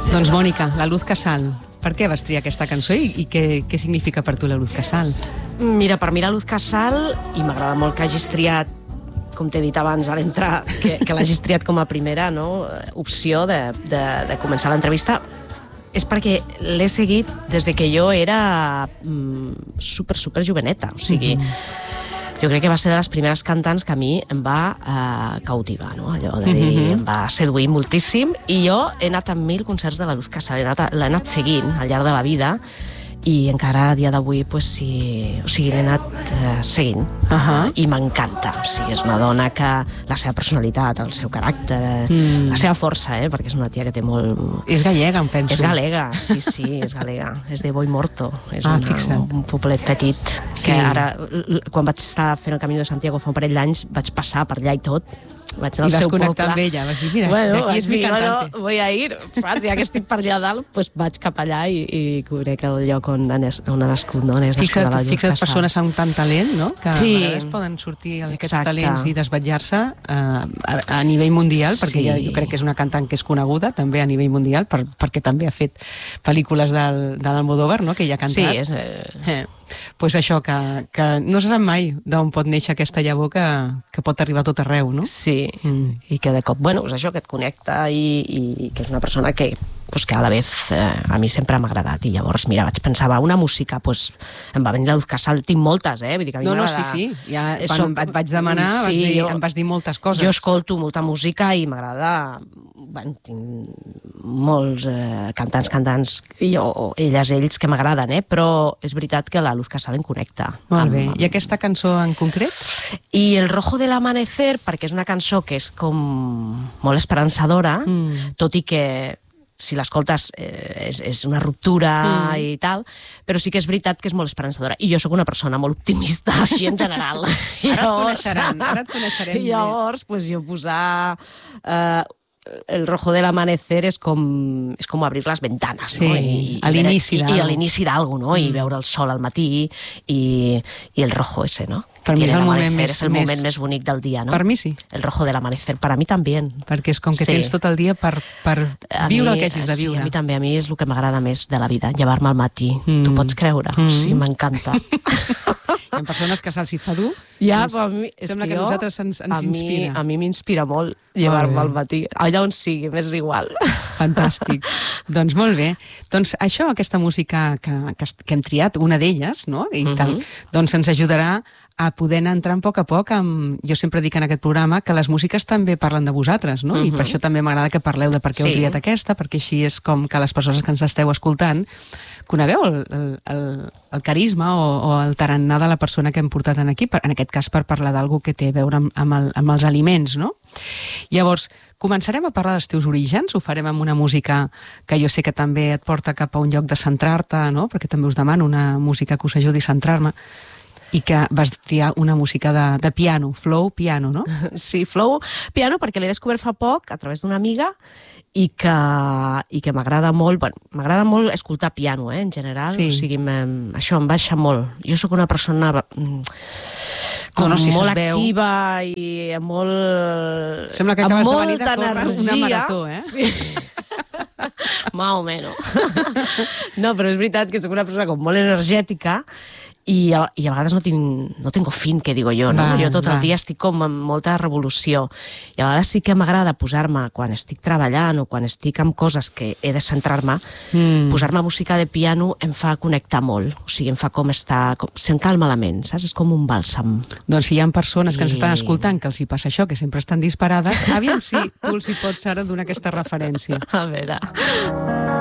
Doncs Mònica, La Luz Casal, per què vas triar aquesta cançó i què significa per tu La Luz Casal? Mira, per mi La Luz Casal, i m'agrada molt que hagis triat, com t'he dit abans a l'entrar, que l'hagis triat com a primera opció de començar l'entrevista, és perquè l'he seguit des de que jo era super joveneta, o sigui... Jo crec que va ser de les primeres cantants que a mi em va cautivar, no? Allò de dir, em va seduir moltíssim, i jo he anat a 1000 concerts de La Luz Casal, l'he anat seguint al llarg de la vida, i encara a dia d'avui l'he anat seguint i m'encanta. O sigui, és una dona que la seva personalitat, el seu caràcter, la seva força, perquè és una tia que té molt... És gallega, em penso. És galega, sí, és galega. És de Boimorto, és un poblet petit que ara, quan vaig estar fent el Camí de Santiago fa un parell d'anys, vaig passar per allà i tot. Vaig anar al seu poble. I vas connectar amb ella, vas dir, mira, d'aquí és mi cantante. Voy a ir, saps? Ja que estic per allà dalt, doncs vaig cap allà i conec el lloc on ha nascut, no? Fixa't persones amb tant talent, no? Que a vegades poden sortir aquests talents i desvetllar-se a nivell mundial, perquè jo crec que és una cantant que és coneguda també a nivell mundial, perquè també ha fet pel·lícules de l'Almodóvar, no? Que ella ha cantat. Sí, pues això, que no se sap mai d'on pot néixer aquesta llavor que pot arribar a tot arreu, no? Sí, i que de cop, és això que et connecta i que és una persona que a la vez a mi sempre m'ha agradat, i llavors, mira, vaig pensar, una música, em va venir La Luz Casal, tinc moltes, vull dir que a mi m'agrada... Sí, quan et vaig demanar em vas dir moltes coses. Jo escolto molta música i m'agrada, tinc molts cantants, o ells que m'agraden, però és veritat que La Luz Casal em connecta. Molt bé, i aquesta cançó en concret? I El Rojo del Amanecer, perquè és una cançó que és com molt esperançadora, tot i que si l'escoltes és una ruptura i tal, però sí que és veritat que és molt esperançadora. I jo sóc una persona molt optimista, així en general. Ara et coneixerem. Llavors, jo posar... El Rojo del Amanecer és com abrir les ventanes, no? A l'inici d'algú. I a l'inici d'algú, no? I veure el sol al matí i el rojo ese, no? Per mi és el moment més bonic del dia, no? Per mi sí. El Rojo del Amanecer, per a mi també. Perquè és com que tens tot el dia per viure el que hagis de viure. Sí, a mi també. A mi és el que m'agrada més de la vida, llevar-me al matí. Tu pots creure? Sí, m'encanta. Hi ha persones que se'ls hi fa dur. Sembla que a nosaltres ens inspira. A mi m'inspira molt llevar-me al matí. Allà on sigui, m'és igual. Fantàstic. Doncs molt bé. Doncs això, aquesta música que hem triat, una d'elles, no? I tal, doncs ens ajudarà a poder entrar a poc amb... Jo sempre dic en aquest programa que les músiques també parlen de vosaltres, no? I per això també m'agrada que parleu de per què heu triat aquesta, perquè així és com que les persones que ens esteu escoltant conegueu el carisma o el tarannà de la persona que hem portat aquí, en aquest cas per parlar d'algú que té a veure amb els aliments, no? Llavors, començarem a parlar dels teus orígens, ho farem amb una música que jo sé que també et porta cap a un lloc de centrar-te, no? Perquè també us demano una música que us ajudi a centrar-me, i que vas triar una música de piano, flow piano, no? Sí, flow piano, perquè l'he descobert fa poc a través d'una amiga i que m'agrada molt, m'agrada molt escoltar piano, en general, o sigui, això em baixa molt. Jo sóc una persona molt activa i amb molt... Sembla que acabes de venir de córrer una marató, Sí. Más o menos. No, però és veritat que sóc una persona com molt energètica i a vegades no tengo fin, que digo yo, no? Jo tot el dia estic com en molta revolució. I a vegades sí que m'agrada posar-me, quan estic treballant o quan estic amb coses que he de centrar-me, posar-me música de piano em fa connectar molt. O sigui, em fa com estar... Se'm calma la ment, saps? És com un bàlsam. Doncs si hi ha persones que ens estan escoltant que els hi passa això, que sempre estan disparades, aviam si tu els hi pots ara donar aquesta referència. A veure...